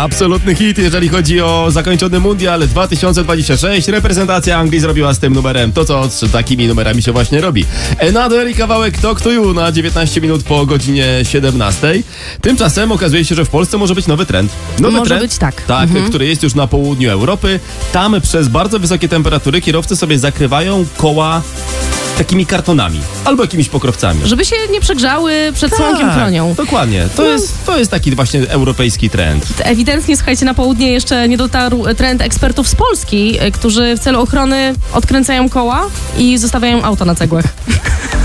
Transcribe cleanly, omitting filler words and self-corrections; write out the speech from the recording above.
Absolutny hit, jeżeli chodzi o zakończony mundial 2026. Reprezentacja Anglii zrobiła z tym numerem to, co z takimi numerami się właśnie robi. Another i kawałek Talk to You na 19 minut po godzinie 17. Tymczasem okazuje się, że w Polsce może być nowy trend. Może być tak. Tak, który jest już na południu Europy. Tam przez bardzo wysokie temperatury kierowcy sobie zakrywają koła takimi kartonami albo jakimiś pokrowcami. Żeby się nie przegrzały przed słonkiem chronią. Dokładnie. To jest taki właśnie europejski trend. Ewidentnie, słuchajcie, na południe jeszcze nie dotarł trend ekspertów z Polski, którzy w celu ochrony odkręcają koła i zostawiają auto na cegłach.